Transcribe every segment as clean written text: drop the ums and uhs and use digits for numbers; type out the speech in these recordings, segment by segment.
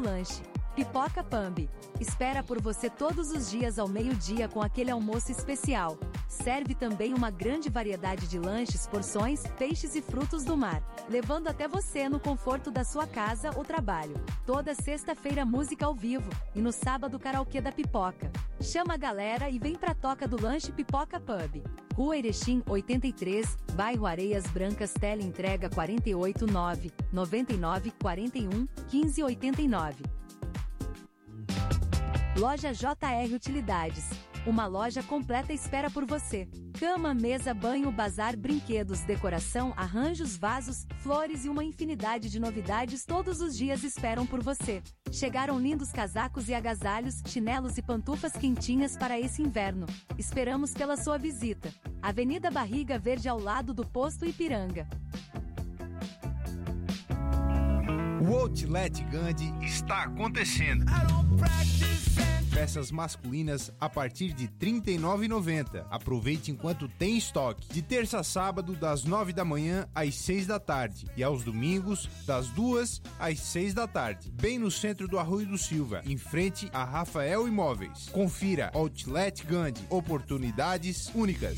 lanche. Pipoca Pambi. Espera por você todos os dias ao meio-dia com aquele almoço especial. Serve também uma grande variedade de lanches, porções, peixes e frutos do mar, levando até você no conforto da sua casa ou trabalho. Toda sexta-feira música ao vivo e no sábado karaokê da pipoca. Chama a galera e vem pra toca do lanche Pipoca Pub. Rua Erechim 83, bairro Areias Brancas, teleentrega 489 99 41 15 89. Loja JR Utilidades. Uma loja completa espera por você. Cama, mesa, banho, bazar, brinquedos, decoração, arranjos, vasos, flores e uma infinidade de novidades todos os dias esperam por você. Chegaram lindos casacos e agasalhos, chinelos e pantufas quentinhas para esse inverno. Esperamos pela sua visita. Avenida Barriga Verde, ao lado do Posto Ipiranga. O Outlet Gandhi está acontecendo. Peças masculinas a partir de R$ 39,90. Aproveite enquanto tem estoque. De terça a sábado, das 9 da manhã às 6 da tarde. E aos domingos, das 2 às 6 da tarde. Bem no centro do Arroio do Silva, em frente a Rafael Imóveis. Confira Outlet Gandhi. Oportunidades únicas.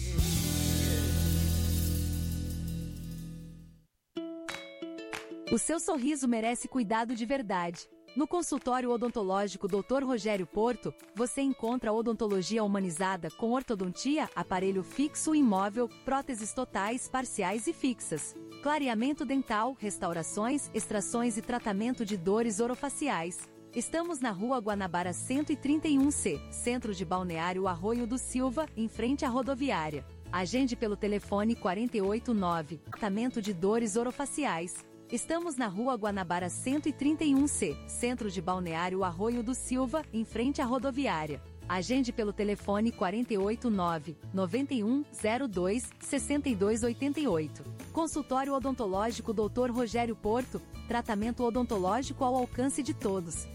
O seu sorriso merece cuidado de verdade. No consultório odontológico Dr. Rogério Porto, você encontra odontologia humanizada com ortodontia, aparelho fixo e imóvel, próteses totais, parciais e fixas, clareamento dental, restaurações, extrações e tratamento de dores orofaciais. Estamos na Rua Guanabara 131C, Centro de Balneário Arroio do Silva, em frente à rodoviária. Agende pelo telefone 489, tratamento de dores orofaciais. Estamos na Rua Guanabara 131C, Centro de Balneário Arroio do Silva, em frente à rodoviária. Agende pelo telefone 489 9102 6288. Consultório odontológico Dr. Rogério Porto, tratamento odontológico ao alcance de todos.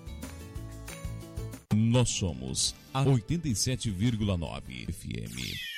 Nós somos a 87,9 FM.